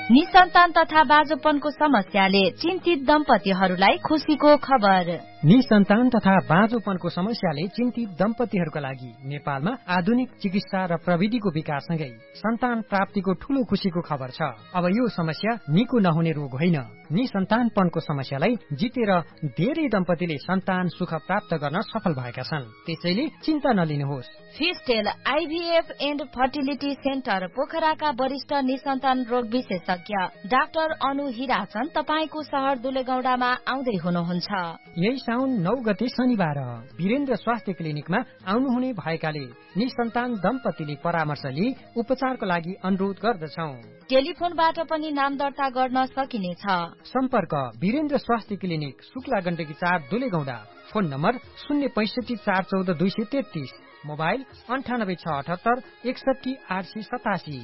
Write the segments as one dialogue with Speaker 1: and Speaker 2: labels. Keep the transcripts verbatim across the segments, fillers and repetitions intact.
Speaker 1: निसन्तान तथा बाँझोपनको समस्याले चिन्तित दम्पतिहरूलाई खुसीको खबर।
Speaker 2: निसन्तान तथा बाँझोपनको समस्याले चिन्तित दम्पतिहरूका लागि नेपालमा आधुनिक चिकित्सा र प्रविधिको विकाससँगै सन्तान प्राप्तिको ठूलो खुशीको खबर छ। अब यो समस्या निको नहुने रोग होइन। निसन्तानपनको समस्यालाई जितेर धेरै दम्पतिले सन्तान सुख प्राप्त गर्न सफल भएका छन्। त्यसैले चिन्ता नलिनुहोस्।
Speaker 1: फिस्टेल आइभीएफ एन्ड फर्टिलिटी सेन्टर पोखराका वरिष्ठ निसन्तान रोग विशेषज्ञ डाक्टर अनु हिराचन तपाईको शहर दुलेगौडामा आउँदै हुनुहुन्छ।
Speaker 2: यही साउन नौ गते शनिबार वीरेन्द्र स्वास्थ्य क्लिनिकमा आउनुहुने भएकाले निसन्तान दम्पतिले परामर्श लिई उपचारको लागि अनुरोध गर्दछौ।
Speaker 1: टेलिफोनबाट पनि नाम दर्ता गर्न सकिनेछ।
Speaker 2: सम्पर्क वीरेन्द्र स्वास्थ्य क्लिनिक शुक्ला गण्डकी चार दुलेगौडा। फोन नम्बर शून्य पैसठी चार चौध दुई सय तेत्तीस। मोबाइल अन्ठानब्बे छ अठहत्तर एकसठी आठ सय सतासी।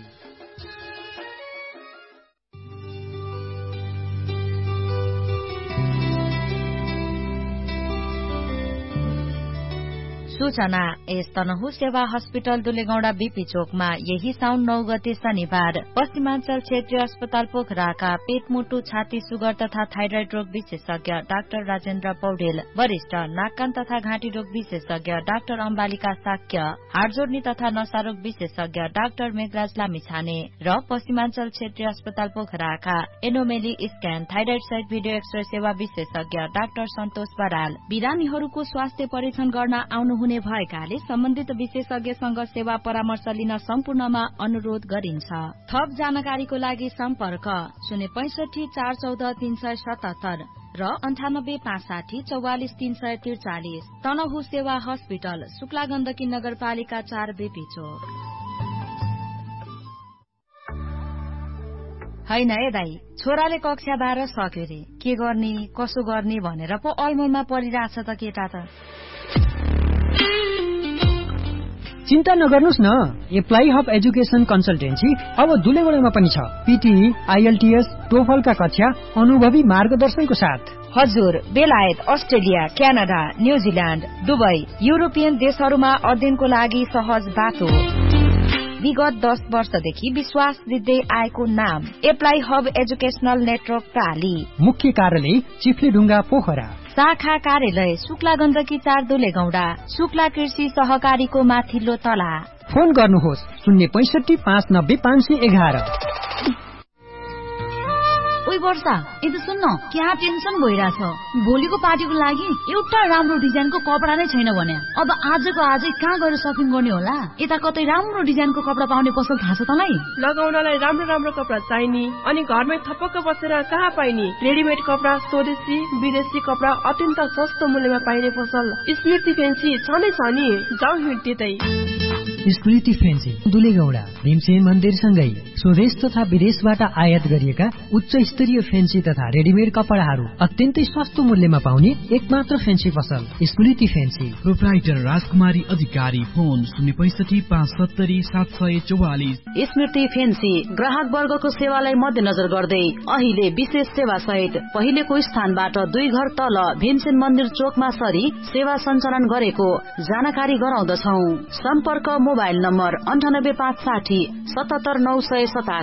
Speaker 1: सूचना यस तनहु सेवा हस्पिटल दुलेगौडा बीपी चोकमा यही साउन नौ गते शनिबार पश्चिमाञ्चल क्षेत्रीय अस्पताल पोखराका पेट मुटु छाती सुगर तथा थाइरोइड रोग विशेषज्ञ डाक्टर राजेन्द्र पौडेल, वरिष्ठ नाक कान तथा घाँटी रोग विशेषज्ञ डाक्टर अम्बालिका साक्य, हाडजोड्नी तथा नशा रोग विशेषज्ञ डाक्टर मेघराज लामिछाने र पश्चिमाञ्चल क्षेत्रीय अस्पताल पोखराका एनोमेली स्क्यान थाइरोइड सहित भिडियो एक्सरे सेवा विशेषज्ञ डाक्टर सन्तोष बराल बिरामीहरूको स्वास्थ्य परीक्षण गर्न आउनु हुने भएकाले सम्बन्धित विशेषज्ञसँग सेवा परामर्श लिन सम्पूर्णमा अनुरोध गरिन्छ। थप जानकारीको लागि सम्पर्क शून्य पैसठी चार चौध तीन सय सतहत्तर र अन्ठानब्बे पाँच साठी चौवालिस तीन सय त्रिचालिस। तनहु सेवा हस्पिटल शुक्ला गण्डकी नगरपालिका चार बेपी चोक। हैन ए दाई, छोराले कक्षा बाह्र सक्यो रे, के गर्ने कसो गर्ने भनेर पो अलमलमा परिरहेछ त केटा त।
Speaker 2: चिन्ता नगर्नुस् न, एप्लाई हब एजुकेशन कन्सल्टेन्सी अब दुलेगौडामा पनि छ। पीटीई, आईएलटीएस, टोफलका कक्षा अनुभवी मार्गदर्शनको साथ।
Speaker 1: हजुर, बेलायत, Australia, Canada, New Zealand, Dubai, European देशहरूमा अध्ययनको लागि सहज बाटो। विगत दस वर्षदेखि विश्वास दिँदै आएको नाम एप्लाई हब एजुकेशनल नेटवर्क प्राली।
Speaker 2: मुख्य कार्यालय चिफ्लेढुङ्गा पोखरा।
Speaker 1: शाखा कार्यालय शुक्ला गण्डकी चार दुलेगौडा, शुक्ला कृषि सहकारीको माथिल्लो तला।
Speaker 2: फोन गर्नुहोस् शून्य पैसठी पाँच नब्बे पाँच सय एघार।
Speaker 3: ओइ वर्षा, यता सुन्न, क्या टेन्सन भइरहेछ। भोलिको पार्टीको लागि एउटा राम्रो डिजाइनको कपडा नै छैन भने अब आजको आजै कहाँ गएर सपिङ गर्ने होला? यता कतै राम्रो डिजाइनको कपडा पाउने पसल थाहा छ तँलाई?
Speaker 4: लगाउनलाई राम्रो राम्रो कपडा चाहिने अनि घरमै थपक्क बसेर कहाँ पाइने? रेडिमेड कपडा, स्वदेशी विदेशी कपडा अत्यन्त सस्तो मूल्यमा पाइने पसल स्मृति फेन्सी छनै छ नि। जाउँ हिँड्दै।
Speaker 2: स्मृति फेन्सी दुलेगौडा भीमसेन मन्दिरसँगै स्वदेश तथा विदेशबाट आयात गरिएका उच्च स्तरीय फेन्सी तथा रेडिमेड कपडाहरू अत्यन्तै सस्तो मूल्यमा पाउने एकमात्र फेन्सी पसल स्मृति फेन्सी।
Speaker 5: प्रोप्राइटर राजकुमारी अधिकारी। फोन शून्य पैसठी पाँच सत्तरी सात सय चौवालिस।
Speaker 6: स्मृति फेन्सी ग्राहक वर्गको सेवालाई मध्यनजर गर्दै अहिले विशेष सेवा सहित पहिलेको स्थानबाट दुई घर तल भीमसेन मन्दिर चोकमा सरी सेवा सञ्चालन गरेको जानकारी गराउँदछौ। सम्पर्क मोबाइल नम्बर अन्ठानब्बे पाँच साठी सतहत्तर नौ सय सतासी।